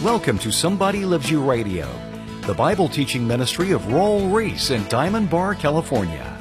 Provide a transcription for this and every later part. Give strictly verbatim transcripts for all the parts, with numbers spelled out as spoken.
Welcome to Somebody Loves You Radio, the Bible teaching ministry of Raul Ries in Diamond Bar, California.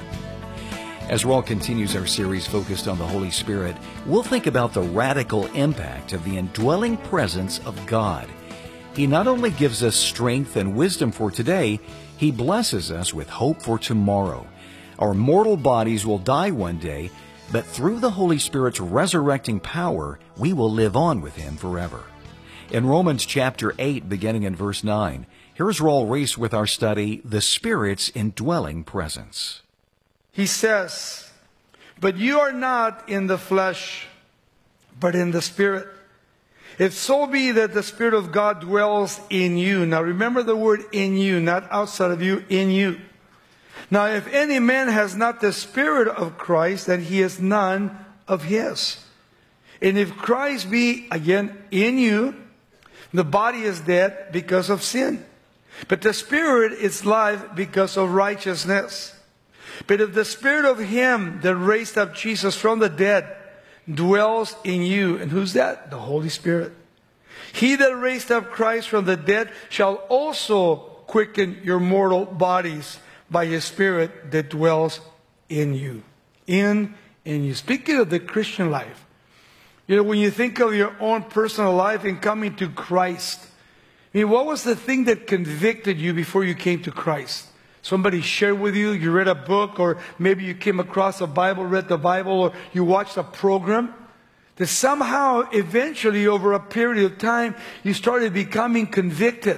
As Raul continues our series focused on the Holy Spirit, we'll think about the radical impact of the indwelling presence of God. He not only gives us strength and wisdom for today, He blesses us with hope for tomorrow. Our mortal bodies will die one day, but through the Holy Spirit's resurrecting power, we will live on with Him forever. In Romans chapter eight, beginning in verse nine, here's Raul Ries with our study, The Spirit's Indwelling Presence. He says, "But you are not in the flesh, but in the Spirit. If so be that the Spirit of God dwells in you." Now remember the word in you, not outside of you, in you. "Now if any man has not the Spirit of Christ, then he is none of his. And if Christ be, again, in you, the body is dead because of sin, but the Spirit is life because of righteousness. But if the Spirit of Him that raised up Jesus from the dead dwells in you," and who's that? The Holy Spirit. "He that raised up Christ from the dead shall also quicken your mortal bodies by His Spirit that dwells in you." In, in you. Speaking of the Christian life, you know, when you think of your own personal life and coming to Christ, I mean, what was the thing that convicted you before you came to Christ? Somebody shared with you, you read a book, or maybe you came across a Bible, read the Bible, or you watched a program, that somehow, eventually, over a period of time, you started becoming convicted,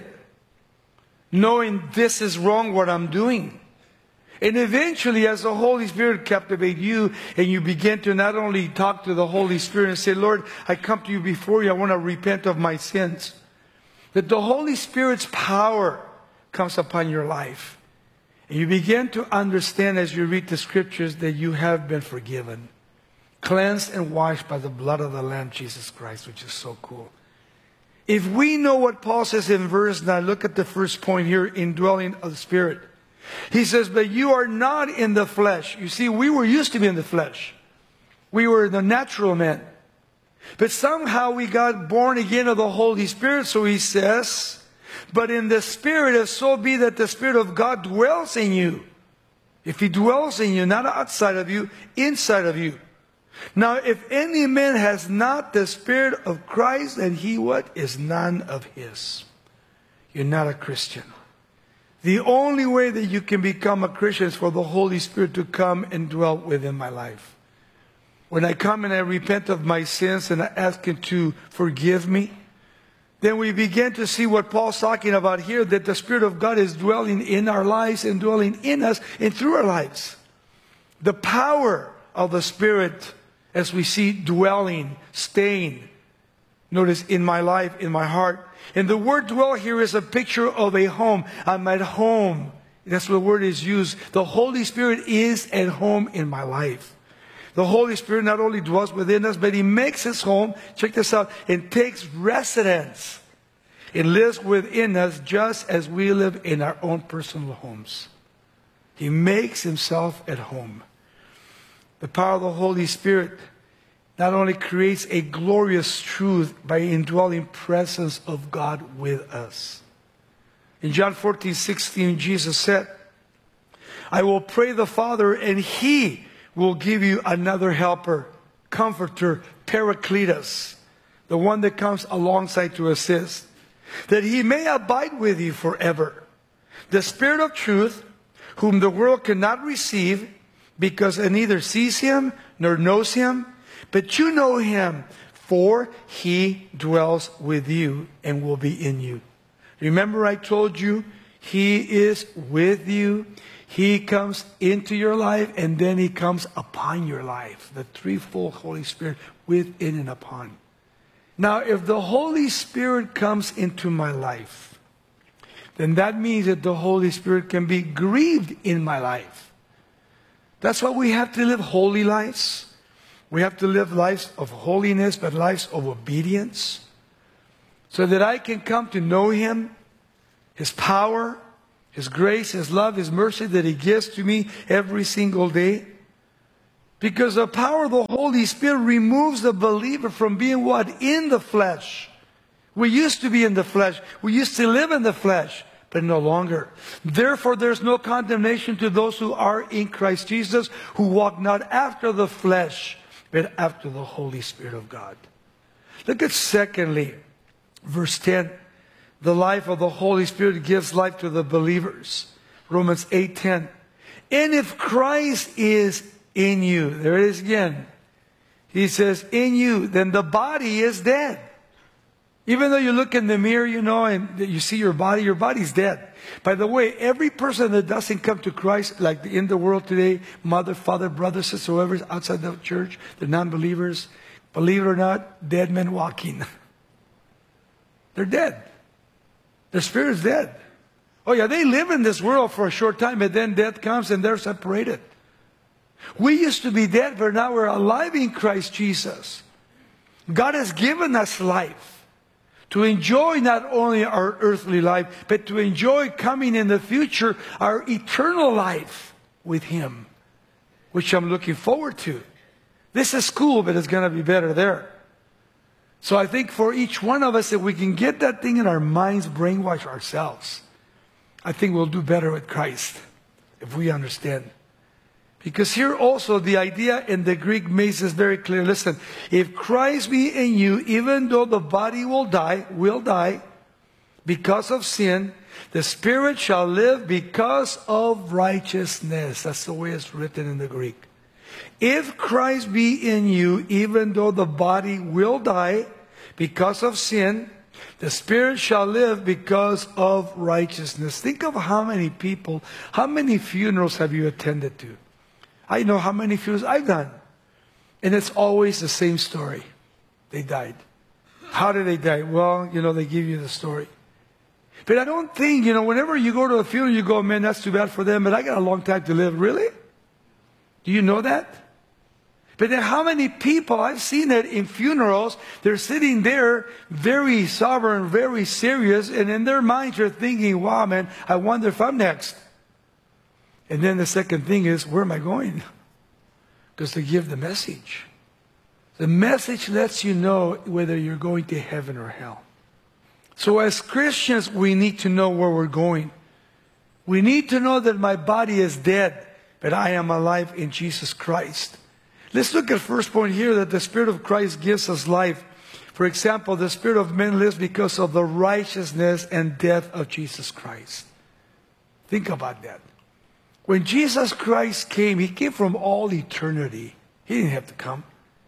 knowing this is wrong what I'm doing. And eventually, as the Holy Spirit captivates you, and you begin to not only talk to the Holy Spirit and say, "Lord, I come to you before you, I want to repent of my sins," that the Holy Spirit's power comes upon your life. And you begin to understand as you read the Scriptures that you have been forgiven, cleansed and washed by the blood of the Lamb, Jesus Christ, which is so cool. If we know what Paul says in verse nine, look at the first point here, indwelling of the Spirit. He says, "But you are not in the flesh." You see, we were used to be in the flesh. We were the natural man. But somehow we got born again of the Holy Spirit. So he says, "But in the Spirit, if so be that the Spirit of God dwells in you." If He dwells in you, not outside of you, inside of you. "Now if any man has not the Spirit of Christ, then he what? Is none of his." You're not a Christian. The only way that you can become a Christian is for the Holy Spirit to come and dwell within my life. When I come and I repent of my sins and I ask Him to forgive me, then we begin to see what Paul's talking about here, that the Spirit of God is dwelling in our lives and dwelling in us and through our lives. The power of the Spirit, as we see dwelling, staying. Notice, in my life, in my heart. And the word dwell here is a picture of a home. I'm at home. That's what the word is used. The Holy Spirit is at home in my life. The Holy Spirit not only dwells within us, but He makes His home, check this out, and takes residence. It lives within us just as we live in our own personal homes. He makes Himself at home. The power of the Holy Spirit not only creates a glorious truth by indwelling presence of God with us. In John fourteen sixteen, Jesus said, "I will pray the Father, and He will give you another helper, comforter, Paracletus," the one that comes alongside to assist, "that He may abide with you forever. The Spirit of truth, whom the world cannot receive, because it neither sees Him nor knows Him, but you know Him, for He dwells with you and will be in you." Remember I told you, He is with you. He comes into your life, and then He comes upon your life. The threefold Holy Spirit within and upon. Now, if the Holy Spirit comes into my life, then that means that the Holy Spirit can be grieved in my life. That's why we have to live holy lives. We have to live lives of holiness, but lives of obedience, so that I can come to know Him, His power, His grace, His love, His mercy that He gives to me every single day. Because the power of the Holy Spirit removes the believer from being what? In the flesh. We used to be in the flesh. We used to live in the flesh, but no longer. Therefore, there's no condemnation to those who are in Christ Jesus, who walk not after the flesh, but after the Holy Spirit of God. Look at secondly, verse ten. The life of the Holy Spirit gives life to the believers. Romans eight ten. And if Christ is in you, there it is again. He says, in you, then the body is dead. Even though you look in the mirror, you know, and you see your body, your body's dead. By the way, every person that doesn't come to Christ, like in the world today, mother, father, brother, sister, whoever's outside the church, the non-believers, believe it or not, dead men walking. They're dead. Their spirit's dead. Oh yeah, they live in this world for a short time, but then death comes and they're separated. We used to be dead, but now we're alive in Christ Jesus. God has given us life to enjoy not only our earthly life, but to enjoy coming in the future, our eternal life with Him, which I'm looking forward to. This is cool, but it's going to be better there. So I think for each one of us, if we can get that thing in our minds, brainwash ourselves, I think we'll do better with Christ, if we understand. Because here also the idea in the Greek makes this very clear. Listen, if Christ be in you, even though the body will die, will die because of sin, the spirit shall live because of righteousness. That's the way it's written in the Greek. If Christ be in you, even though the body will die because of sin, the spirit shall live because of righteousness. Think of how many people, how many funerals have you attended to? I know how many funerals I've done. And it's always the same story. They died. How did they die? Well, you know, they give you the story. But I don't think, you know, whenever you go to a funeral, you go, man, that's too bad for them, but I got a long time to live. Really? Do you know that? But then how many people, I've seen it in funerals, they're sitting there very sovereign, very serious, and in their minds they're thinking, wow, man, I wonder if I'm next. And then the second thing is, where am I going? Because they give the message. The message lets you know whether you're going to heaven or hell. So as Christians, we need to know where we're going. We need to know that my body is dead, but I am alive in Jesus Christ. Let's look at first point here, that the Spirit of Christ gives us life. For example, the spirit of man lives because of the righteousness and death of Jesus Christ. Think about that. When Jesus Christ came, He came from all eternity. He didn't have to come.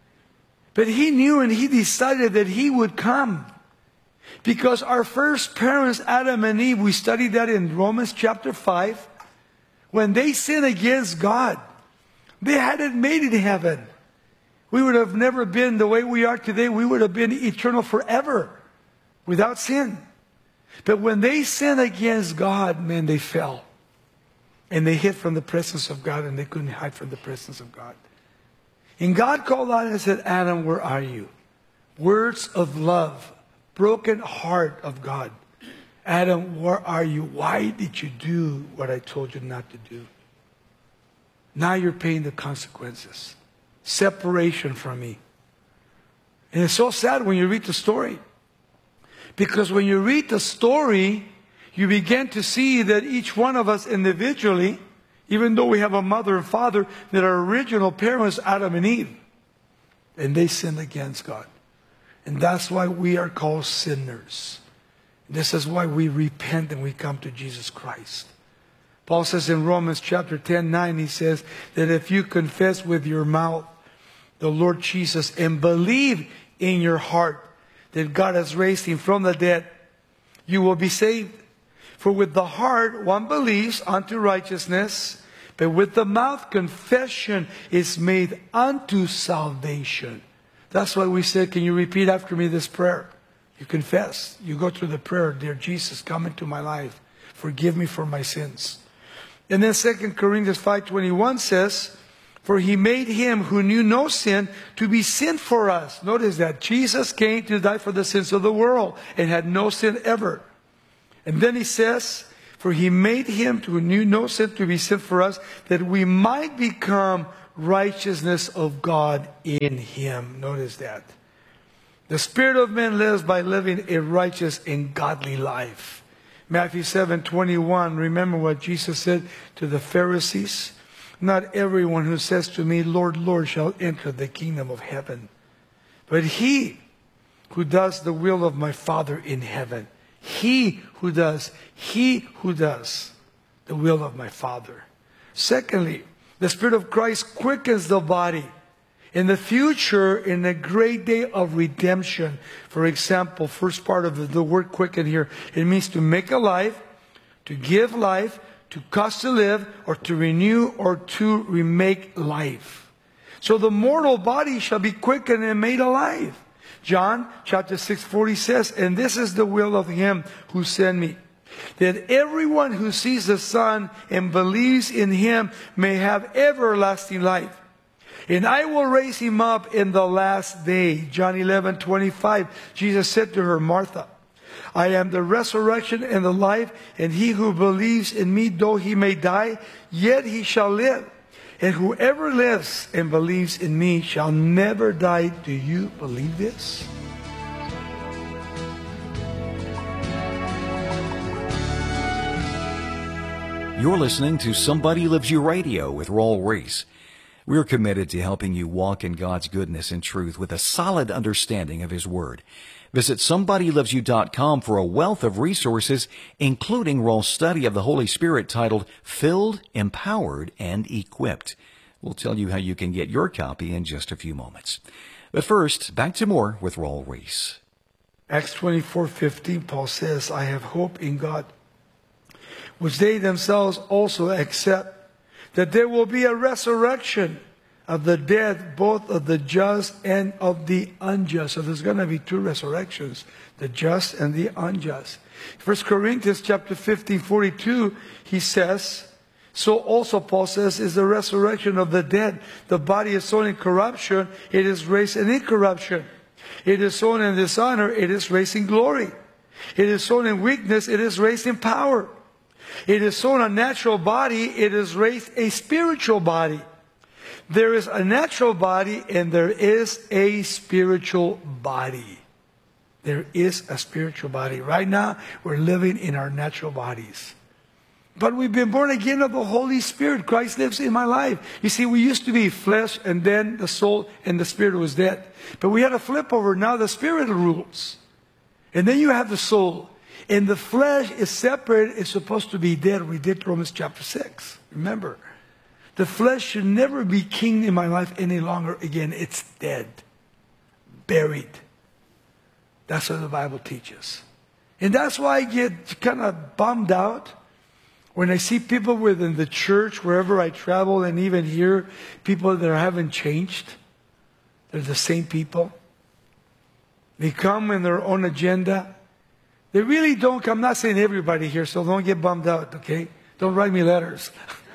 But He knew and He decided that He would come. Because our first parents, Adam and Eve, we studied that in Romans chapter five. When they sinned against God, they hadn't made it to heaven. We would have never been the way we are today. We would have been eternal forever without sin. But when they sinned against God, man, they fell. And they hid from the presence of God, and they couldn't hide from the presence of God. And God called out and said, Adam, where are you? Words of love, broken heart of God. Adam, where are you? Why did you do what I told you not to do? Now you're paying the consequences. Separation from me. And it's so sad when you read the story. Because when you read the story, you begin to see that each one of us individually, even though we have a mother and father, that our original parents, Adam and Eve, and they sinned against God. And that's why we are called sinners. This is why we repent and we come to Jesus Christ. Paul says in Romans chapter ten, nine, he says that if you confess with your mouth the Lord Jesus and believe in your heart that God has raised Him from the dead, you will be saved. For with the heart one believes unto righteousness, but with the mouth confession is made unto salvation. That's why we said, can you repeat after me this prayer? You confess. You go through the prayer, dear Jesus, come into my life. Forgive me for my sins. And then Second Corinthians five twenty-one says, for He made Him who knew no sin to be sin for us. Notice that. Jesus came to die for the sins of the world and had no sin ever. And then He says, for He made Him who knew no sin to be sin for us, that we might become righteousness of God in Him. Notice that. The spirit of man lives by living a righteous and godly life. Matthew seven twenty-one, remember what Jesus said to the Pharisees? Not everyone who says to me, Lord, Lord, shall enter the kingdom of heaven, but he who does the will of my Father in heaven. He who does, he who does the will of my Father. Secondly, the Spirit of Christ quickens the body. In the future, in the great day of redemption, for example, first part of the, the word quicken here, it means to make alive, to give life, to cause to live, or to renew, or to remake life. So the mortal body shall be quickened and made alive. John chapter six forty says, and this is the will of him who sent me, that everyone who sees the Son and believes in him may have everlasting life. And I will raise him up in the last day. John eleven twenty-five, Jesus said to her, Martha, I am the resurrection and the life, and he who believes in me, though he may die, yet he shall live. And whoever lives and believes in me shall never die. Do you believe this? You're listening to Somebody Loves You Radio with Raul Ries. We're committed to helping you walk in God's goodness and truth with a solid understanding of His Word. Visit somebody loves you dot com for a wealth of resources, including Raul's study of the Holy Spirit titled Filled, Empowered, and Equipped. We'll tell you how you can get your copy in just a few moments. But first, back to more with Raul Ries. Acts twenty-four fifteen, Paul says, I have hope in God, which they themselves also accept, that there will be a resurrection of the dead, both of the just and of the unjust. So there's going to be two resurrections, the just and the unjust. First Corinthians chapter fifteen, forty-two, he says, so also Paul says, is the resurrection of the dead. The body is sown in corruption, it is raised in incorruption. It is sown in dishonor, it is raised in glory. It is sown in weakness, it is raised in power. It is sown a natural body, it is raised a spiritual body. There is a natural body and there is a spiritual body. There is a spiritual body. Right now, we're living in our natural bodies. But we've been born again of the Holy Spirit. Christ lives in my life. You see, we used to be flesh and then the soul and the spirit was dead. But we had a flip over. Now the spirit rules. And then you have the soul. And the flesh is separate. It's supposed to be dead. We did Romans chapter six. Remember. The flesh should never be king in my life any longer again. It's dead. Buried. That's what the Bible teaches. And that's why I get kind of bummed out when I see people within the church, wherever I travel, and even here, people that haven't changed. They're the same people. They come in their own agenda. They really don't. I'm not saying everybody here, so don't get bummed out, okay? Don't write me letters.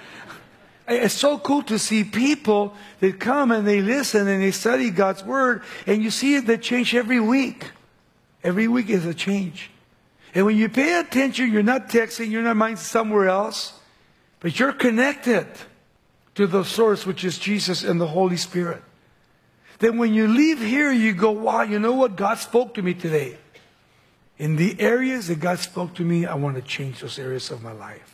It's so cool to see people that come and they listen and they study God's Word, and you see it, they change every week. Every week is a change. And when you pay attention, you're not texting, you're not minding somewhere else, but you're connected to the source, which is Jesus and the Holy Spirit. Then when you leave here, you go, wow, you know what? God spoke to me today. In the areas that God spoke to me, I want to change those areas of my life.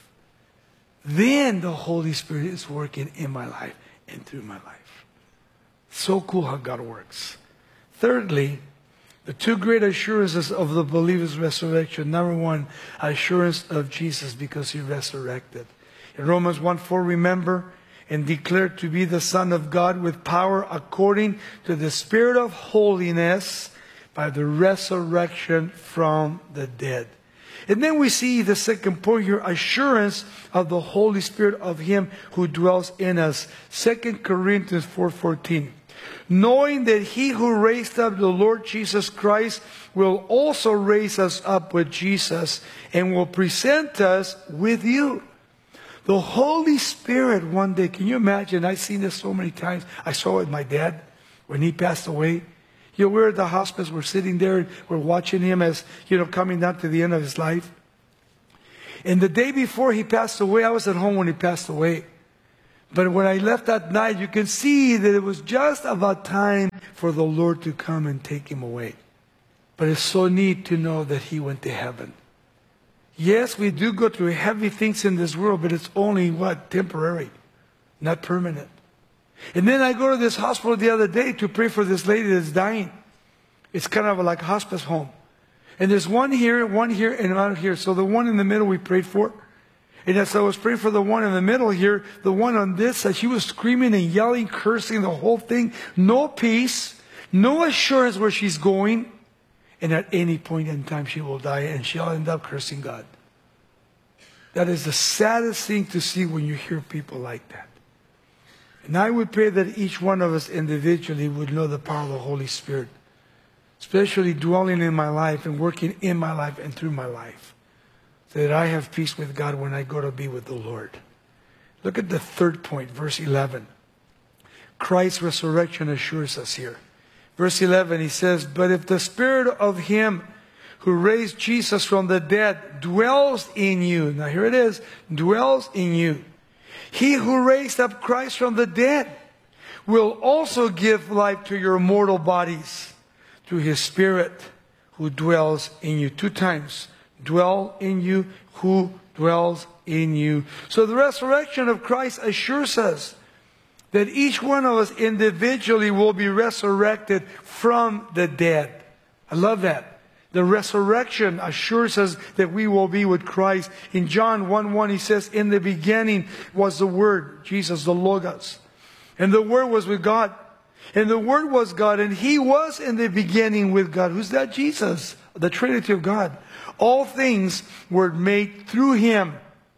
Then the Holy Spirit is working in my life and through my life. So cool how God works. Thirdly, the two great assurances of the believer's resurrection. Number one, assurance of Jesus because He resurrected. In Romans one four, remember, and declared to be the Son of God with power according to the Spirit of holiness by the resurrection from the dead. And then we see the second point here, assurance of the Holy Spirit of Him who dwells in us. Second Corinthians four fourteen. Knowing that He who raised up the Lord Jesus Christ will also raise us up with Jesus and will present us with you. The Holy Spirit one day, can you imagine? I've seen this so many times. I saw it with my dad when he passed away. You know, we're at the hospice, we're sitting there, we're watching him as, you know, coming down to the end of his life. And the day before he passed away, I was at home when he passed away. But when I left that night, you can see that it was just about time for the Lord to come and take him away. But it's so neat to know that he went to heaven. Yes, we do go through heavy things in this world, but it's only, what, temporary, not permanent. And then I go to this hospital the other day to pray for this lady that's dying. It's kind of like a hospice home. And there's one here, one here, and one here. So the one in the middle we prayed for. And as I was praying for the one in the middle here, the one on this side, she was screaming and yelling, cursing, the whole thing. No peace, no assurance where she's going. And at any point in time she will die and she'll end up cursing God. That is the saddest thing to see when you hear people like that. And I would pray that each one of us individually would know the power of the Holy Spirit, especially dwelling in my life and working in my life and through my life, so that I have peace with God when I go to be with the Lord. Look at the third point, verse eleven. Christ's resurrection assures us here. Verse eleven, he says, but if the Spirit of him who raised Jesus from the dead dwells in you. Now here it is, dwells in you. He who raised up Christ from the dead will also give life to your mortal bodies through his Spirit who dwells in you. Two times. Dwell in you, who dwells in you. So the resurrection of Christ assures us that each one of us individually will be resurrected from the dead. I love that. The resurrection assures us that we will be with Christ. In John one one, he says, in the beginning was the Word, Jesus, the Logos. And the Word was with God. And the Word was God. And He was in the beginning with God. Who's that? Jesus, the Trinity of God. All things were made through Him.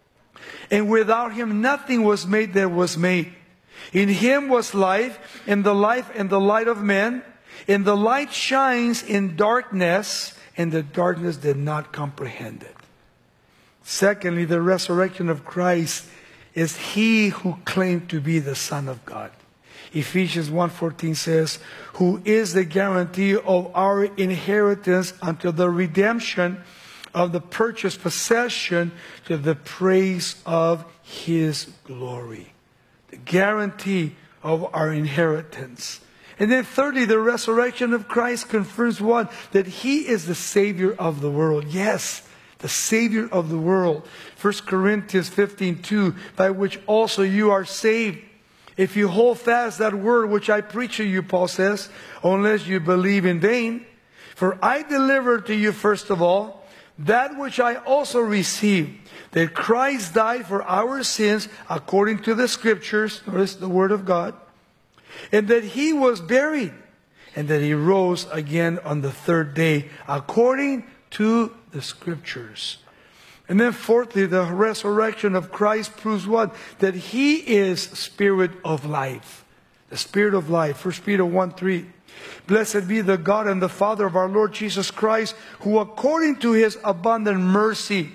And without Him, nothing was made that was made. In Him was life, and the life and the light of men. And the light shines in darkness, and the darkness did not comprehend it. Secondly, the resurrection of Christ is He who claimed to be the Son of God. Ephesians one fourteen says, who is the guarantee of our inheritance until the redemption of the purchased possession to the praise of His glory. The guarantee of our inheritance. And then thirdly, the resurrection of Christ confirms what? That He is the Savior of the world. Yes, the Savior of the world. First Corinthians fifteen two, by which also you are saved, if you hold fast that word which I preach to you, Paul says, unless you believe in vain. For I delivered to you first of all that which I also received, that Christ died for our sins according to the Scriptures, notice the Word of God, and that He was buried, and that He rose again on the third day, according to the Scriptures. And then fourthly, the resurrection of Christ proves what? That He is Spirit of life. The Spirit of life. First Peter one three. Blessed be the God and the Father of our Lord Jesus Christ, who according to His abundant mercy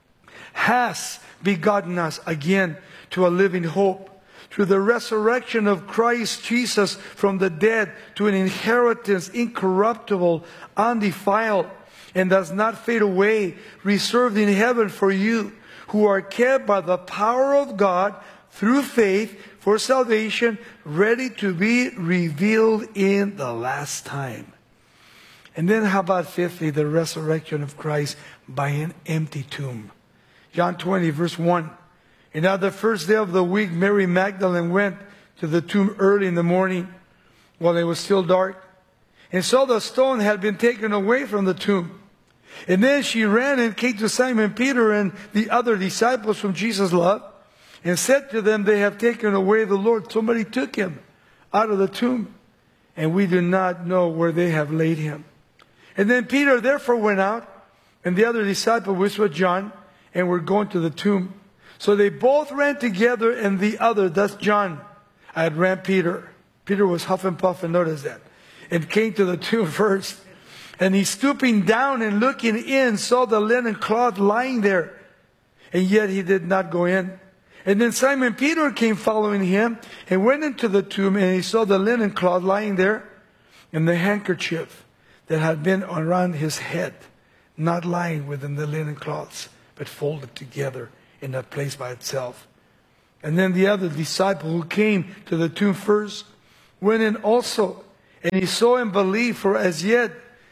has begotten us again to a living hope, through the resurrection of Christ Jesus from the dead, to an inheritance incorruptible, undefiled, and does not fade away, reserved in heaven for you, who are kept by the power of God through faith for salvation, ready to be revealed in the last time. And then how about fifthly, the resurrection of Christ by an empty tomb. John twenty verse one. And on the first day of the week, Mary Magdalene went to the tomb early in the morning while it was still dark, and saw the stone had been taken away from the tomb. And then she ran and came to Simon Peter and the other disciples from Jesus' love, and said to them, they have taken away the Lord. Somebody took Him out of the tomb, and we do not know where they have laid Him. And then Peter therefore went out, and the other disciple, which was John, and were going to the tomb. So they both ran together, and the other, that's John, had ran Peter. Peter was huff and puff, and notice that. And came to the tomb first. And he, stooping down and looking in, saw the linen cloth lying there. And yet he did not go in. And then Simon Peter came following him, and went into the tomb, and he saw the linen cloth lying there, and the handkerchief that had been around his head, not lying within the linen cloths, but folded together in that place by itself. And then the other disciple who came to the tomb first went in also, and he saw and believed, for as yet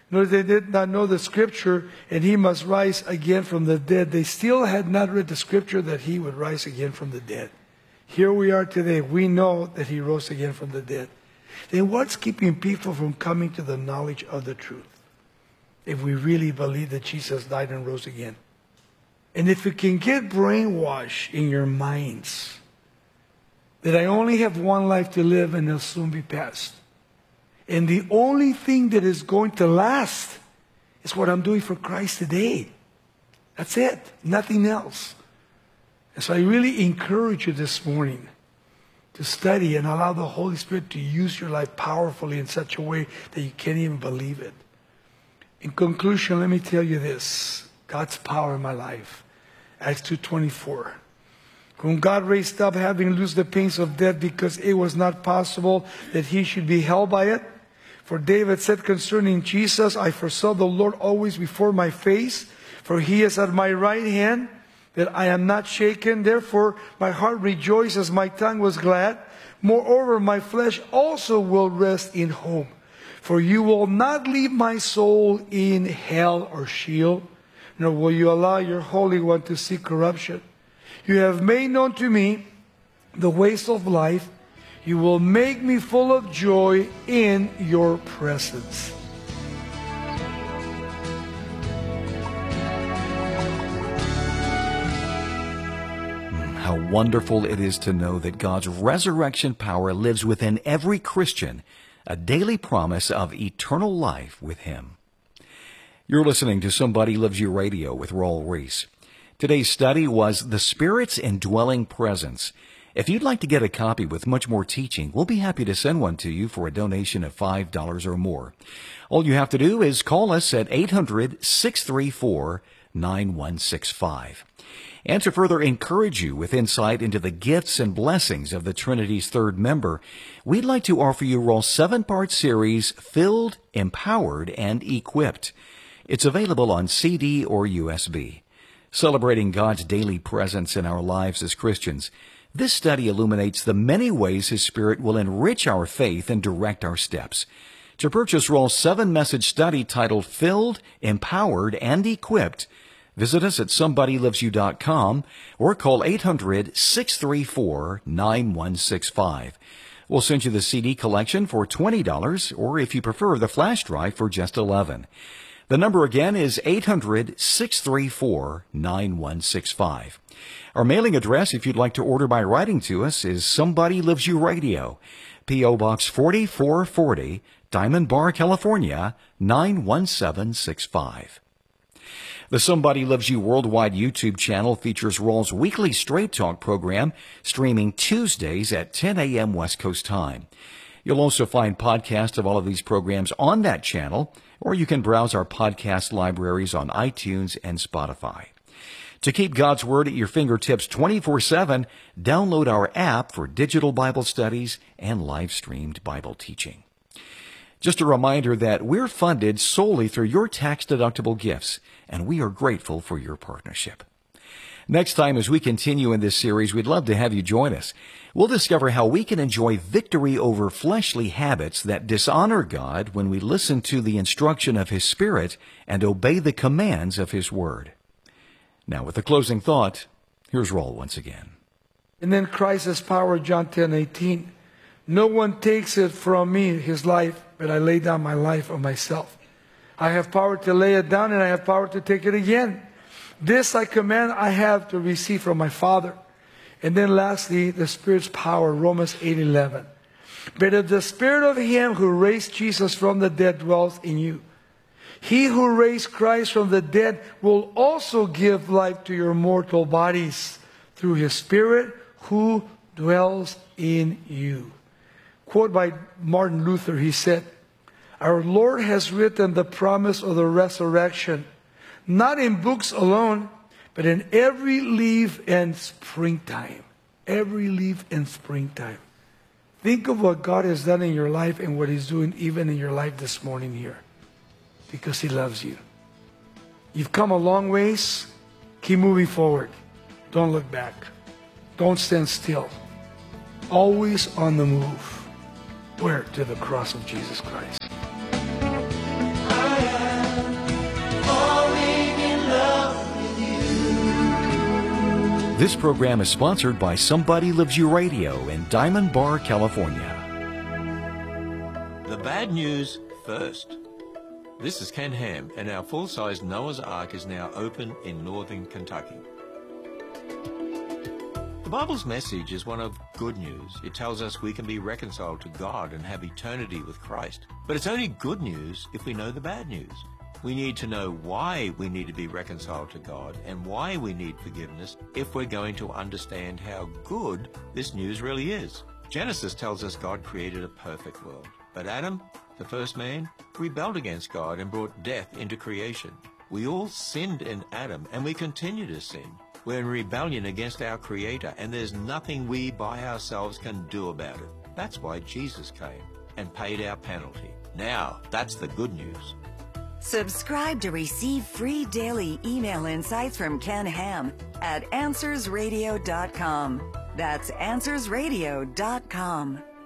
nor they did not know the scripture, and he must rise again from the dead. They still had not read the scripture that he would rise again from the dead. Here we are today. We know that he rose again from the dead. Then what's keeping people from coming to the knowledge of the truth? If we really believe that Jesus died and rose again. And if you can get brainwashed in your minds that I only have one life to live and it'll soon be past. And the only thing that is going to last is what I'm doing for Christ today. That's it. Nothing else. And so I really encourage you this morning to study and allow the Holy Spirit to use your life powerfully in such a way that you can't even believe it. In conclusion, let me tell you this. God's power in my life. Acts two twenty-four. Whom God raised up, having loosed the pains of death, because it was not possible that he should be held by it. For David said concerning Jesus, I foresaw the Lord always before my face, for he is at my right hand, that I am not shaken. Therefore my heart rejoiced as my tongue was glad. Moreover, my flesh also will rest in hope. For you will not leave my soul in hell or Sheol, nor will you allow your Holy One to see corruption. You have made known to me the ways of life. You will make me full of joy in your presence. How wonderful it is to know that God's resurrection power lives within every Christian, a daily promise of eternal life with Him. You're listening to Somebody Loves You Radio with Raul Ries. Today's study was The Spirit's Indwelling Presence. If you'd like to get a copy with much more teaching, we'll be happy to send one to you for a donation of five dollars or more. All you have to do is call us at eight hundred, six three four, nine one six five. And to further encourage you with insight into the gifts and blessings of the Trinity's third member, we'd like to offer you Raul's seven-part series, Filled, Empowered, and Equipped. It's available on C D or U S B. Celebrating God's daily presence in our lives as Christians, this study illuminates the many ways His Spirit will enrich our faith and direct our steps. To purchase Raul's seven-message study titled Filled, Empowered, and Equipped, visit us at somebody loves you dot com or call eight hundred, six three four, nine one six five. We'll send you the C D collection for twenty dollars, or if you prefer, the flash drive for just eleven dollars. The number again is eight hundred, six three four, nine one six five. Our mailing address, if you'd like to order by writing to us, is Somebody Loves You Radio, P O Box forty-four forty, Diamond Bar, California, nine one seven six five. The Somebody Loves You Worldwide YouTube channel features Raul's weekly Straight Talk program, streaming Tuesdays at ten a.m. West Coast time. You'll also find podcasts of all of these programs on that channel, or you can browse our podcast libraries on iTunes and Spotify. To keep God's Word at your fingertips twenty-four seven, download our app for digital Bible studies and live-streamed Bible teaching. Just a reminder that we're funded solely through your tax-deductible gifts, and we are grateful for your partnership. Next time, as we continue in this series, we'd love to have you join us. We'll discover how we can enjoy victory over fleshly habits that dishonor God when we listen to the instruction of His Spirit and obey the commands of His Word. Now, with the closing thought, here's Raul once again. And then Christ's power, John ten eighteen. No one takes it from me, his life, but I lay down my life of myself. I have power to lay it down, and I have power to take it again. This I command I have to receive from my Father. And then lastly, the Spirit's power, Romans eight eleven. But if the Spirit of Him who raised Jesus from the dead dwells in you, He who raised Christ from the dead will also give life to your mortal bodies through His Spirit who dwells in you. Quote by Martin Luther, he said, our Lord has written the promise of the resurrection, not in books alone, but in every leaf and springtime. Every leaf and springtime. Think of what God has done in your life and what He's doing even in your life this morning here. Because He loves you. You've come a long ways. Keep moving forward. Don't look back. Don't stand still. Always on the move. Where? To the cross of Jesus Christ. This program is sponsored by Somebody Loves You Radio in Diamond Bar, California. The bad news first. This is Ken Ham, and our full-size Noah's Ark is now open in northern Kentucky. The Bible's message is one of good news. It tells us we can be reconciled to God and have eternity with Christ. But it's only good news if we know the bad news. We need to know why we need to be reconciled to God and why we need forgiveness if we're going to understand how good this news really is. Genesis tells us God created a perfect world. But Adam, the first man, rebelled against God and brought death into creation. We all sinned in Adam, and we continue to sin. We're in rebellion against our Creator, and there's nothing we by ourselves can do about it. That's why Jesus came and paid our penalty. Now, that's the good news. Subscribe to receive free daily email insights from Ken Ham at answers radio dot com. That's answers radio dot com.